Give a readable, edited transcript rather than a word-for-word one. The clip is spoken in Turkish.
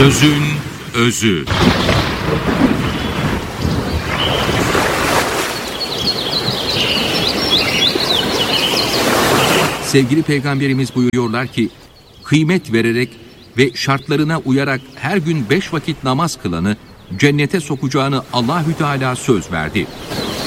Sözün özü. Sevgili Peygamberimiz buyuruyorlar ki, kıymet vererek ve şartlarına uyarak her gün 5 vakit namaz kılanı cennete sokacağını Allahü Teala söz verdi.